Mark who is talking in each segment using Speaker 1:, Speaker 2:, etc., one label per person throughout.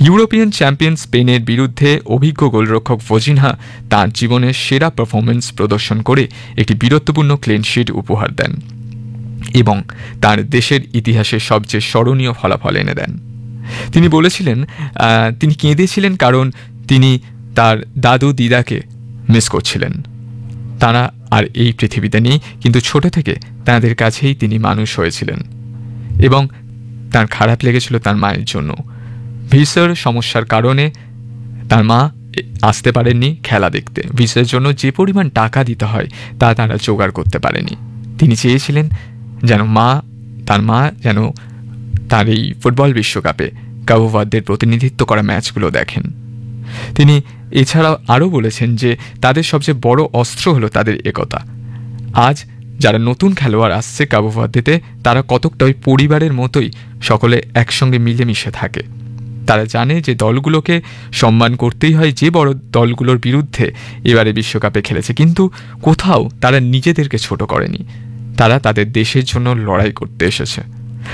Speaker 1: European champion স্পেনের বিরুদ্ধে অভিজ্ঞ গোলরক্ষক ভজিনহা তাঁর জীবনের সেরা পারফরম্যান্স প্রদর্শন করে একটি বীরত্বপূর্ণ ক্লিনশিট উপহার দেন এবং তার দেশের ইতিহাসে সবচেয়ে স্মরণীয় ফলাফল এনে দেন। তিনি বলেছিলেন তিনি কেঁদেছিলেন কারণ তিনি তার দাদু দিদাকে মিস করছিলেন। তারা আর এই পৃথিবীতে নেই, কিন্তু ছোট থেকে তাদের কাছেই তিনি মানুষ হয়েছিলেন এবং তার খারাপ লেগেছিল তার মায়ের জন্য। ভিসার সমস্যার কারণে তার মা আসতে পারেননি খেলা দেখতে। ভিসার জন্য যে পরিমাণ টাকা দিতে হয় তা তারা জোগাড় করতে পারেনি। তিনি চেয়েছিলেন যেন তার মা যেন তার এই ফুটবল বিশ্বকাপে কাবো ভার্দের প্রতিনিধিত্ব করা ম্যাচগুলো দেখেন। তিনি এছাড়াও আরও বলেছেন যে তাদের সবচেয়ে বড় অস্ত্র হলো তাদের একতা। আজ যারা নতুন খেলোয়াড় আসছে কাবো ভার্দেতে, তারা কতকটা ওই পরিবারের মতোই সকলে একসঙ্গে মিলেমিশে থাকে। তারা জানে যে দলগুলোকে সম্মান করতেই হয়, যে বড় দলগুলোর বিরুদ্ধে এবারে বিশ্বকাপে খেলেছে, কিন্তু কোথাও তারা নিজেদেরকে ছোট করেনি। তারা তাদের দেশের জন্য লড়াই করতে এসেছে।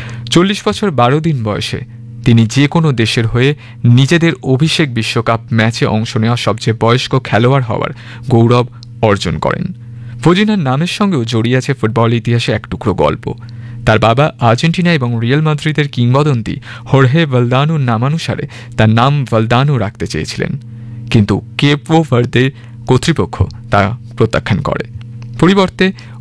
Speaker 1: 40 বছর 12 দিন বয়সে তিনি যে কোনো দেশের হয়ে নিজেদের অভিষেক বিশ্বকাপ ম্যাচে অংশ নেওয়া সবচেয়ে বয়স্ক খেলোয়াড় হওয়ার গৌরব অর্জন করেন। ভজিনহার নামের সঙ্গেও জড়িয়ে আছে ফুটবল ইতিহাসে এক টুকরো গল্প। তার বাবা আর্জেন্টিনা এবং রিয়াল মাদ্রিদের কিংবদন্তি হোর্হে ভালদানোর নামানুসারে তার নাম ভালদানো রাখতে চেয়েছিলেন, কিন্তু কেপো ভার্দের কর্তৃপক্ষ তা প্রত্যাখ্যান করে। পরিবর্তে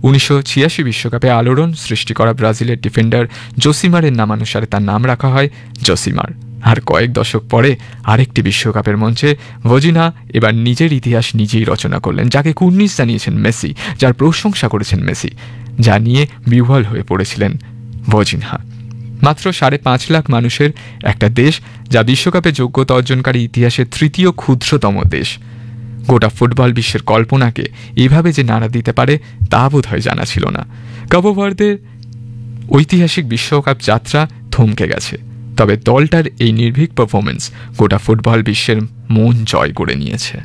Speaker 1: 1986 বিশ্বকাপে আলোড়ন সৃষ্টি করা ব্রাজিলের ডিফেন্ডার জোসিমারের নামানুসারে তার নাম রাখা হয় জোসিমার। আর কয়েক দশক পরে আরেকটি বিশ্বকাপের মঞ্চে ভজিনহা এবার নিজের ইতিহাস নিজেই রচনা করলেন, যাকে কুর্নিশ জানিয়েছেন মেসি, যার প্রশংসা করেছেন মেসি, যা নিয়ে বিহ্বল হয়ে পড়েছিলেন ভজিনহা। মাত্র 5.5 লাখ মানুষের একটা দেশ, যা বিশ্বকাপে যোগ্যতা অর্জনকারী ইতিহাসের তৃতীয় ক্ষুদ্রতম দেশ, গোটা ফুটবল বিশ্বের কল্পনাকে এভাবে যে নাড়া দিতে পারে তা বোধহয় জানা ছিল না। কাবো ভার্দের ঐতিহাসিক বিশ্বকাপ যাত্রা থমকে গেছে, তবে দলটার এই নির্ভীক পারফরমেন্স গোটা ফুটবল বিশ্বের মন জয় করে নিয়েছে।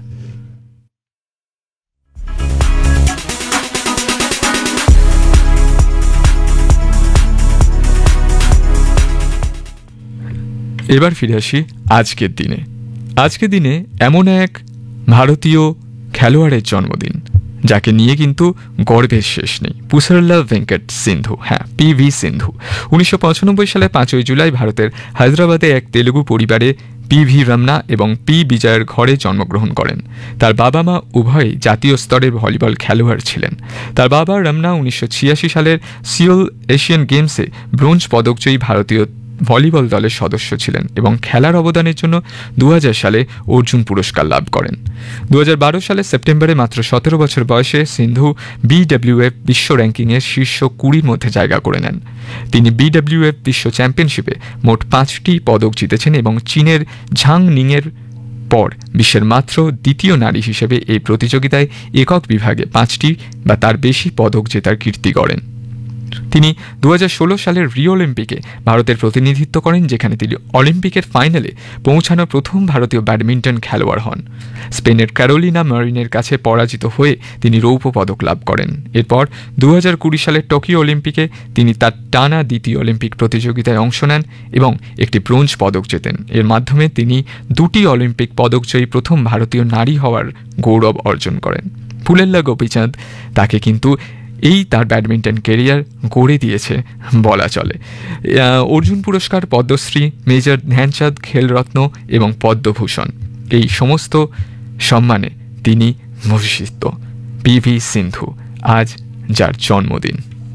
Speaker 1: এবার ফিরে আসি আজকের দিনে। আজকের দিনে এমন এক ভারতীয় খেলোয়াড়ের জন্মদিন যাকে নিয়ে কিন্তু গর্বের শেষ নেই, পুসারলা ভেঙ্কট সিন্ধু। হ্যাঁ, পিভি সিন্ধু 1995 সালে 5 জুলাই ভারতের হায়দ্রাবাদে এক তেলুগু পরিবারে পিভি রমনা এবং পি বিজয়ের ঘরে জন্মগ্রহণ করেন। তার বাবা মা উভয়ই জাতীয় স্তরের ভলিবল খেলোয়াড় ছিলেন। তার বাবা রমনা 1986 সালের সিওল এশিয়ান গেমসে ব্রোঞ্জ পদকজয়ী ভারতীয় ভলিবল দলের সদস্য ছিলেন এবং খেলার অবদানের জন্য 2000 সালে অর্জুন পুরস্কার লাভ করেন। 2012 সালে সেপ্টেম্বরে মাত্র 17 বছর বয়সে সিন্ধু বিডব্লিউএফ বিশ্ব র্যাঙ্কিংয়ের শীর্ষ 20 মধ্যে জায়গা করে নেন। তিনি বিডব্লিউএফ বিশ্ব চ্যাম্পিয়নশিপে মোট 5টি পদক জিতেছেন এবং চীনের ঝাং নিংয়ের পর বিশ্বের মাত্র দ্বিতীয় নারী হিসেবে এই প্রতিযোগিতায় একক বিভাগে 5টি বা তার বেশি পদক জেতার কীর্তি গড়েন। তিনি 2016 সালের রিও অলিম্পিকে ভারতের প্রতিনিধিত্ব করেন, যেখানে তিনি অলিম্পিকের ফাইনালে পৌঁছানো প্রথম ভারতীয় ব্যাডমিন্টন খেলোয়াড় হন। স্পেনের ক্যারোলিনা মারিনের কাছে পরাজিত হয়ে তিনি রৌপ্য পদক লাভ করেন। এরপর 2020 সালের টোকিও অলিম্পিকে তিনি তার টানা দ্বিতীয় অলিম্পিক প্রতিযোগিতায় অংশ নেন এবং একটি ব্রোঞ্জ পদক জেতেন। এর মাধ্যমে তিনি 2টি অলিম্পিক পদকজয়ী প্রথম ভারতীয় নারী হওয়ার গৌরব অর্জন করেন। পুলেল্লা গোপীচাঁদ তাকে কিন্তু এই তার ব্যাডমিন্টন ক্যারিয়ার গড়ে দিয়েছে বলা চলে। অর্জুন পুরস্কার, পদ্মশ্রী, মেজর ধ্যানচাঁদ খেলরত্ন এবং পদ্মভূষণ, এই সমস্ত সম্মানে তিনি ভূষিত। পিভি সিন্ধু আজ যার জন্মদিন।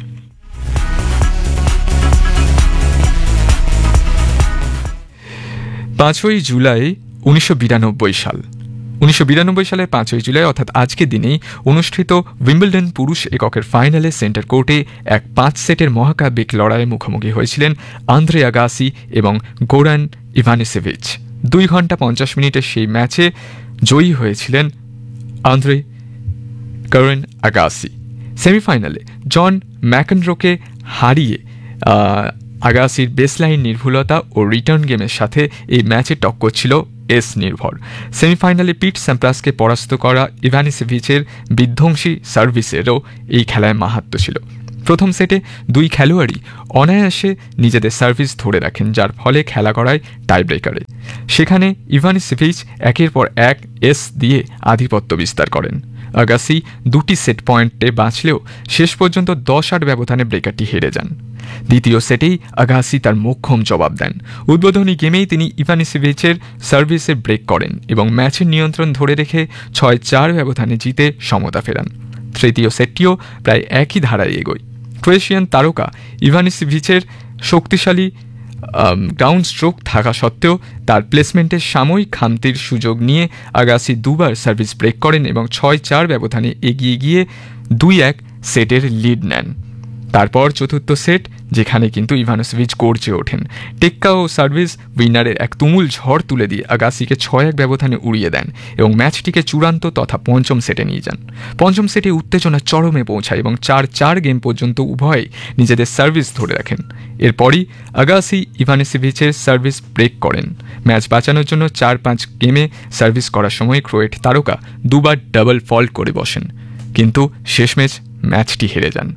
Speaker 1: পাঁচই জুলাই 1992 সাল। 1992 সালের 5 জুলাই অর্থাৎ আজকের দিনেই অনুষ্ঠিত উইম্বলডন পুরুষ এককের ফাইনালে সেন্টার কোর্টে এক 5 সেটের মহাকাব্যিক লড়াইয়ে মুখোমুখি হয়েছিলেন আন্দ্রে আগাসি এবং গোরান ইভানিসেভিচ। 2 ঘন্টা 50 মিনিটের সেই ম্যাচে জয়ী হয়েছিলেন আন্দ্রে গোরান আগাসি। সেমিফাইনালে জন ম্যাকেনরোকে হারিয়ে আগাসির বেসলাইন নির্ভুলতা ও রিটার্ন গেমের সাথে এই ম্যাচে টক্কর ছিল এস নির্ভর। সেমিফাইনালে পিট স্যাম্প্রাসকে পরাস্ত করা ইভানিসেভিচের বিধ্বংসী সার্ভিসেরও এই খেলায় মাহাত্ম্য ছিল। প্রথম সেটে 2 খেলোয়াড়ই অনায়াসে নিজেদের সার্ভিস ধরে রাখেন, যার ফলে খেলা করায় টাই ব্রেকারে। সেখানে ইভানিসেভিচ একের পর এক এস দিয়ে আধিপত্য বিস্তার করেন। আগাসি 2টি সেট পয়েন্টে বাঁচলেও শেষ পর্যন্ত 10-8 ব্যবধানে ব্রেকারটি হেরে যান। দ্বিতীয় সেটেই আগাসি তার মোক্ষম জবাব দেন। উদ্বোধনী গেমেই তিনি ইভানিসেভিচের সার্ভিসে ব্রেক করেন এবং ম্যাচের নিয়ন্ত্রণ ধরে রেখে 6-4 ব্যবধানে জিতে সমতা ফেরান। তৃতীয় সেটটিও প্রায় একই ধারায় এগোয়। ক্রোয়েশিয়ান তারকা ইভানিসেভিচের শক্তিশালী ডাউন স্ট্রোক থাকা সত্ত্বেও তার প্লেসমেন্টের সাময়িক খামতির সুযোগ নিয়ে আগাসি দুবার সার্ভিস ব্রেক করেন এবং 6-4 ব্যবধানে এগিয়ে গিয়ে 2-1 সেটের লিড নেন। তারপর চতুর্থ সেট, যেখানে কিন্তু ইভানিসেভিচ গর্জে ওঠেন। টেক্কা ও সার্ভিস উইনারের এক তুমুল ঝড় তুলে দিয়ে আগাসিকে 6-1 ব্যবধানে উড়িয়ে দেন এবং ম্যাচটিকে চূড়ান্ত তথা পঞ্চম সেটে নিয়ে যান। পঞ্চম সেটে উত্তেজনা চরমে পৌঁছায় এবং 4-4 গেম পর্যন্ত উভয়ে নিজেদের সার্ভিস ধরে রাখেন। এরপরই আগাসি ইভানিসেভিচের সার্ভিস ব্রেক করেন। ম্যাচ বাঁচানোর জন্য 4-5 গেমে সার্ভিস করার সময় ক্রোয়েট তারকা দুবার ডাবল ফল্ট করে বসেন, কিন্তু শেষমেশ ম্যাচটি হেরে যান।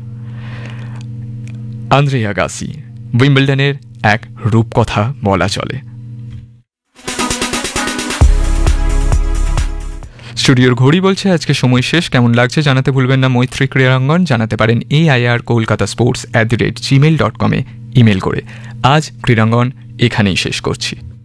Speaker 1: আন্দ্রে আগাসি উইম্বলডনের এক রূপকথা বলা চলে। স্টুডিওর ঘড়ি বলছে আজকে সময় শেষ। কেমন লাগছে জানাতে ভুলবেন না মৈত্রী ক্রীড়াঙ্গন। জানাতে পারেন AIR-kolkatasports@gmail.com ইমেল করে। আজ ক্রীড়াঙ্গন এখানেই শেষ করছি।